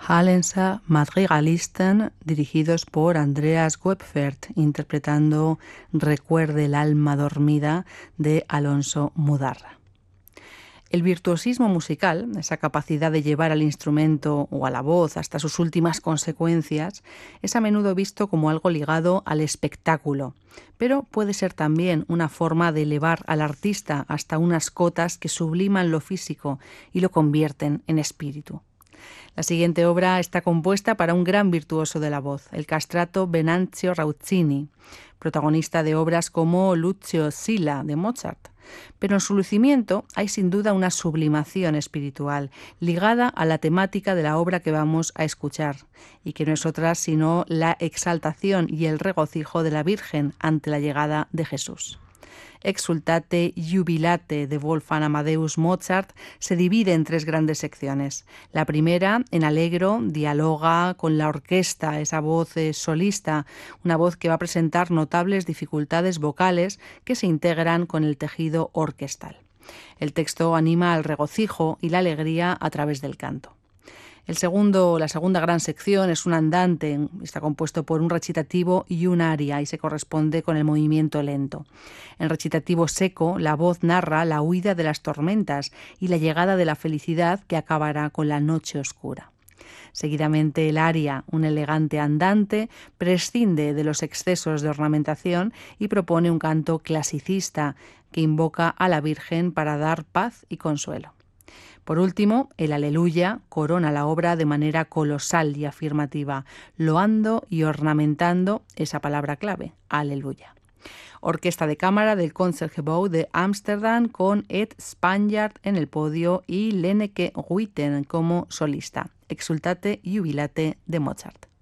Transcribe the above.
Hallenser Madrigalisten, dirigidos por Andreas Goepfert, interpretando Recuerde el alma dormida de Alonso Mudarra. El virtuosismo musical, esa capacidad de llevar al instrumento o a la voz hasta sus últimas consecuencias, es a menudo visto como algo ligado al espectáculo, pero puede ser también una forma de elevar al artista hasta unas cotas que subliman lo físico y lo convierten en espíritu. La siguiente obra está compuesta para un gran virtuoso de la voz, el castrato Venanzio Rauzzini, protagonista de obras como Lucio Silla de Mozart. Pero en su lucimiento hay sin duda una sublimación espiritual ligada a la temática de la obra que vamos a escuchar, y que no es otra sino la exaltación y el regocijo de la Virgen ante la llegada de Jesús. Exultate Jubilate de Wolfgang Amadeus Mozart se divide en tres grandes secciones. La primera, en allegro, dialoga con la orquesta, esa voz solista, una voz que va a presentar notables dificultades vocales que se integran con el tejido orquestal. El texto anima al regocijo y la alegría a través del canto. La segunda gran sección es un andante, está compuesto por un recitativo y un aria y se corresponde con el movimiento lento. En recitativo seco, la voz narra la huida de las tormentas y la llegada de la felicidad que acabará con la noche oscura. Seguidamente el aria, un elegante andante, prescinde de los excesos de ornamentación y propone un canto clasicista que invoca a la Virgen para dar paz y consuelo. Por último, el Aleluya corona la obra de manera colosal y afirmativa, loando y ornamentando esa palabra clave, Aleluya. Orquesta de cámara del Concertgebouw de Ámsterdam con Ed Spanjaard en el podio y Lenneke Guiten como solista. Exultate Jubilate de Mozart.